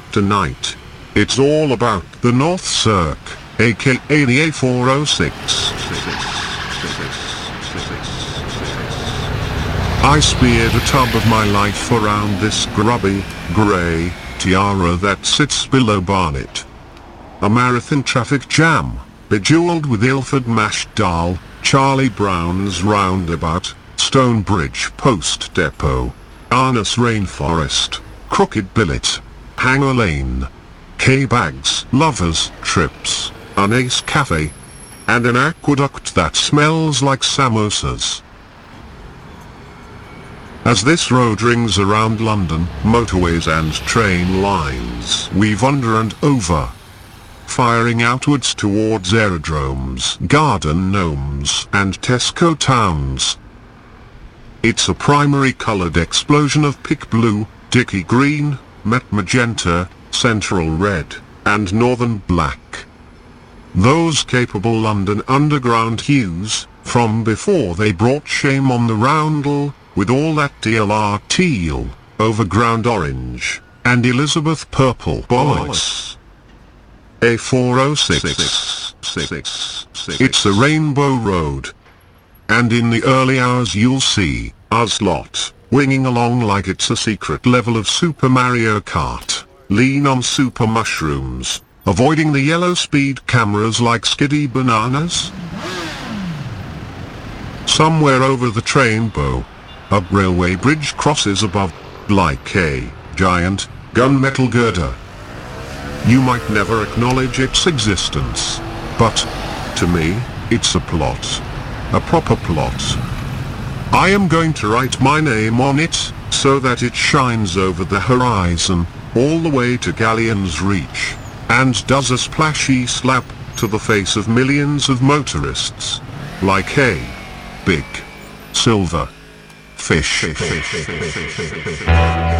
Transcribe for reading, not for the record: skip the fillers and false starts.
Tonight, it's all about the North Cirque, aka the A406. I speared a tub of my life around this grubby, grey, tiara that sits below Barnet. A marathon traffic jam, bejewelled with Ilford mashed dal, Charlie Brown's roundabout, Stonebridge Post Depot, Arness Rainforest, Crooked Billet, Hanger Lane, K-Bags, Lovers Trips, an Ace Cafe, and an aqueduct that smells like samosas. As this road rings around London, motorways and train lines weave under and over, firing outwards towards aerodromes, garden gnomes, and Tesco towns. It's a primary coloured explosion of Pick Blue, Dicky Green, Met Magenta, Central Red, and Northern Black. Those capable London Underground hues, from before they brought shame on the roundel, with all that DLR teal, overground orange, and Elizabeth purple bollocks. A406. It's a rainbow road. And in the early hours you'll see us lot winging along like it's a secret level of Super Mario Kart, lean on super mushrooms, avoiding the yellow speed cameras like skiddy bananas. Somewhere over the trainbow, a railway bridge crosses above, like a giant gunmetal girder. You might never acknowledge its existence, but, to me, it's a plot. A proper plot. I am going to write my name on it, so that it shines over the horizon, all the way to Galleon's Reach, and does a splashy slap to the face of millions of motorists, like a big silver fish.